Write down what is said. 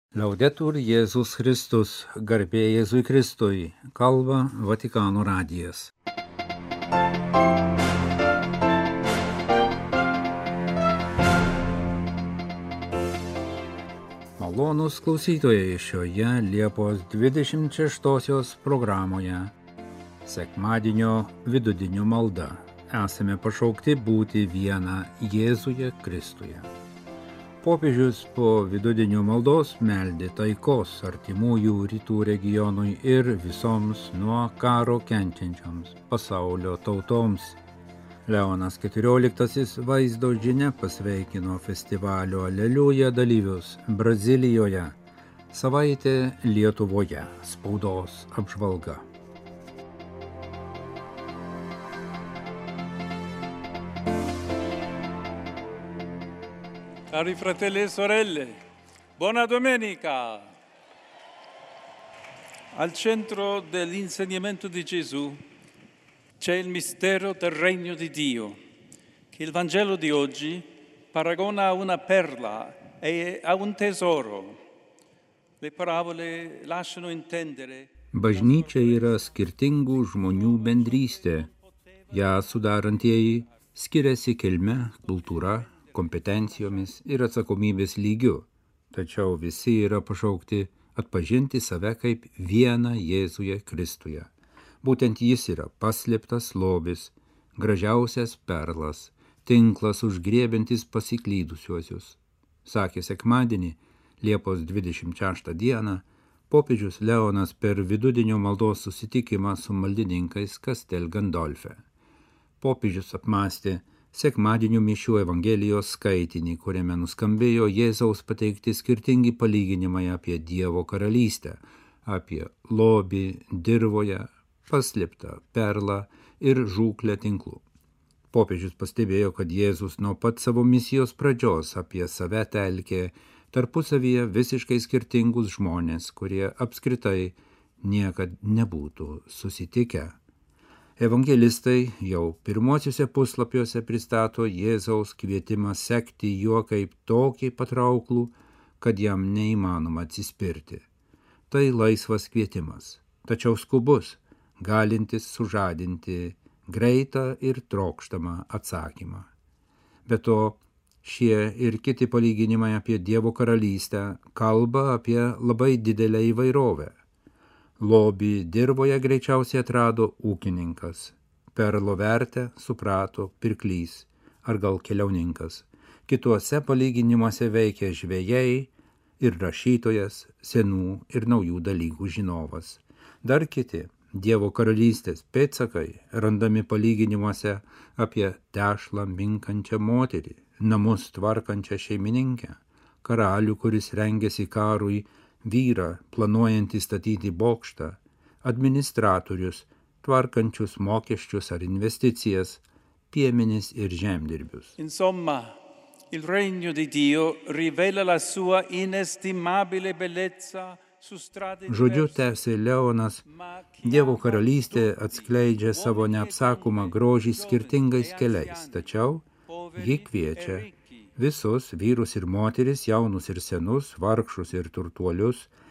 Liaudetur Jėzus Kristus, garbė Jėzui Kristui, kalba Vatikano radijas. Malonūs klausytojai šioje Liepos 26 programoje sekmadienio vidudinių malda. Esame pašaukti būti viena Jėzuje Kristuje. Popiežius po vidudinių maldos meldė taikos artimųjų rytų regionui ir visoms nuo karo kenčiančioms pasaulio tautoms. Leonas XIV vaizdo žinia pasveikino festivalio Aleliuja dalyvius Brazilijoje, savaitė Lietuvoje, spaudos apžvalga. Cari fratelli e sorelle, buona domenica! Al centro dell'insegnamento di Gesù c'è il mistero del regno di Dio, che il Vangelo di oggi paragona a una perla e a un tesoro. Le parabole lasciano intendere. Bažnyčia yra skirtingų žmonių bendrystė. Ją sudarantieji skiriasi kilme, kultūra, kompetencijomis ir atsakomybės lygiu, tačiau visi yra pašaukti atpažinti save kaip vieną Jėzuje Kristuje. Būtent jis yra paslėptas lobis, gražiausias perlas, tinklas užgriebiantis pasiklydusiuosius. Sakė sekmadienį, Liepos 26 dieną, popiežius Leonas per vidudinio maldos susitikimą su maldininkais Castel Gandolfe. Popiežius apmąstė sekmadienio mišių Evangelijos skaitinį, kuriame nuskambėjo Jėzaus pateikti skirtingi palyginimai apie Dievo karalystę, apie lobį dirvoje, paslėptą perlą ir žūklę tinklų. Popiežius pastebėjo, kad Jėzus nuo pat savo misijos pradžios apie save telkė tarpusavyje visiškai skirtingus žmonės, kurie apskritai niekad nebūtų susitikę. Evangelistai jau pirmosiuose puslapiuose pristato Jėzaus kvietimą sekti juo kaip tokį patrauklų, kad jam neįmanoma atsispirti. Tai laisvas kvietimas, tačiau skubus, galintis sužadinti greitą ir trokštamą atsakymą. Be to, šie ir kiti palyginimai apie Dievo karalystę kalba apie labai didelę įvairovę. Lobį dirvoje greičiausiai atrado ūkininkas, perlo vertę suprato pirklys ar gal keliauninkas. Kituose palyginimuose veikia žvejai ir rašytojas, senų ir naujų dalykų žinovas. Dar kiti Dievo karalystės pėdsakai randami palyginimuose apie tešlą minkančią moterį, namus tvarkančią šeimininkę, karalių, kuris rengiasi karui, vyrą, planuojantį statyti bokštą, administratorius, tvarkančius mokesčius ar investicijas, piemenis ir žemdirbius. Insomma, il regno di Dio rivela la sua inestimabile bellezza su strade Žodžiu, tęsė Leonas, Dievo karalystė atskleidžia savo neapsakomą grožį skirtingais keliais, tačiau ji kviečia visus vyrus ir moteris, jaunus ir senus, vargšus ir turtuolius,